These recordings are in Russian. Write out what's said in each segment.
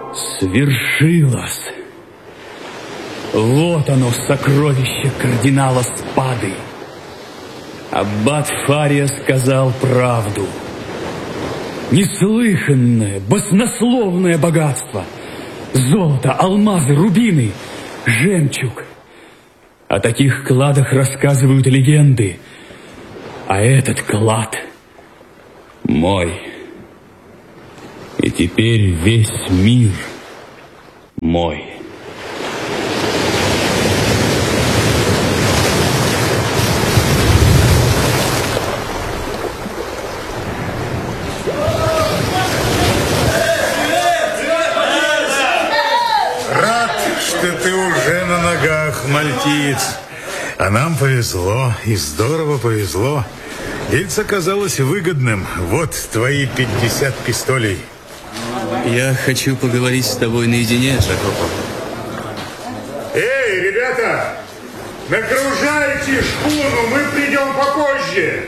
Свершилось. Вот оно, сокровище кардинала Спады. Аббат Фария сказал правду. Неслыханное, баснословное богатство. Золото, алмазы, рубины, жемчуг. О таких кладах рассказывают легенды. А этот клад мой. И теперь весь мир мой. Рад, что ты уже на ногах, мальтиец. А нам повезло, и здорово повезло. Дельце оказалось выгодным. Вот твои 50 пистолей. Я хочу поговорить с тобой наедине, Джакопо. Эй, ребята! Нагружайте шхуну, мы придем попозже.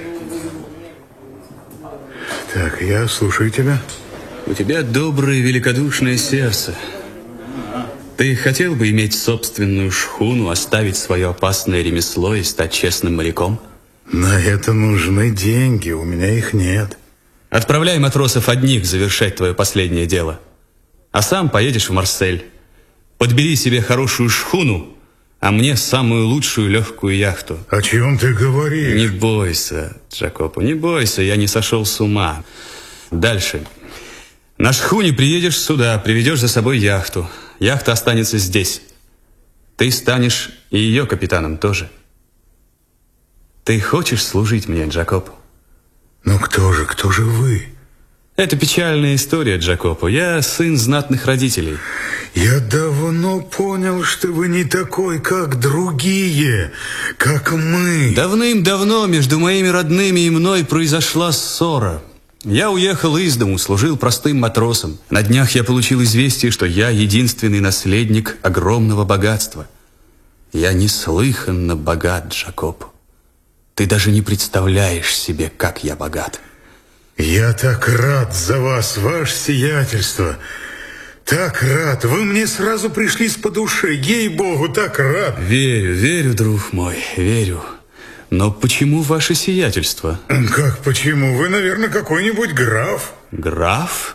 Так, я слушаю тебя. У тебя доброе, великодушное сердце. Ты хотел бы иметь собственную шхуну, оставить свое опасное ремесло и стать честным моряком? На это нужны деньги, у меня их нет. Отправляй матросов одних завершать твое последнее дело. А сам поедешь в Марсель. Подбери себе хорошую шхуну, а мне самую лучшую легкую яхту. О чем ты говоришь? Не бойся, Джакопо, не бойся, я не сошел с ума. Дальше. На шхуне приедешь сюда, приведешь за собой яхту. Яхта останется здесь. Ты станешь и ее капитаном тоже. Ты хочешь служить мне, Джакопо? Ну кто же вы? Это печальная история, Джакопо. Я сын знатных родителей. Я давно понял, что вы не такой, как другие, как мы. Давным-давно между моими родными и мной произошла ссора. Я уехал из дому, служил простым матросом. На днях я получил известие, что я единственный наследник огромного богатства. Я неслыханно богат, Джакопо. Ты даже не представляешь себе, как я богат. Я так рад за вас, ваше сиятельство. Так рад. Вы мне сразу пришлись по душе. Ей-богу, так рад. Верю, друг мой, верю. Но почему ваше сиятельство? Как почему? Вы, наверное, какой-нибудь граф. Граф?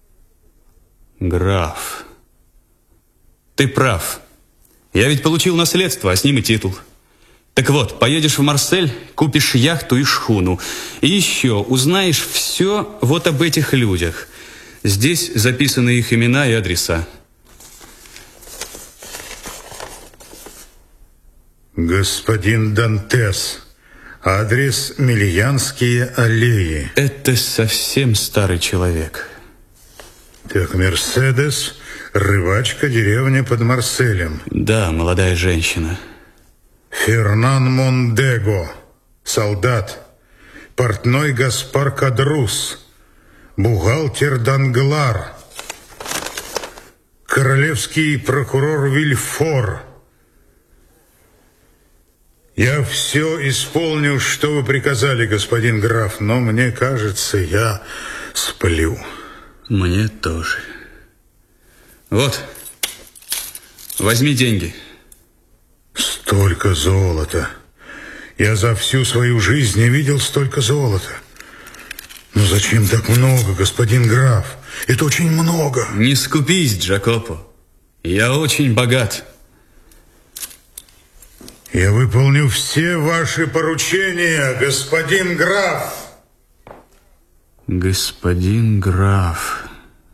Граф. Ты прав. Я ведь получил наследство, а с ним и титул. Так вот, поедешь в Марсель, купишь яхту и шхуну. И еще узнаешь все вот об этих людях. Здесь записаны их имена и адреса. Господин Дантес. Адрес Мильянские аллеи. Это совсем старый человек. Так, Мерседес, рыбачка, деревня под Марселем. Да, молодая женщина. Фернан Мондего, солдат. Портной Гаспар Кадрус. Бухгалтер Данглар. Королевский прокурор Вильфор. Я все исполню, что вы приказали, господин граф, но мне кажется, я сплю. Мне тоже. Вот, возьми деньги. Столько золота. Я за всю свою жизнь не видел столько золота. Но зачем так много, господин граф? Это очень много. Не скупись, Джакопо. Я очень богат. Я выполню все ваши поручения, господин граф. Господин граф.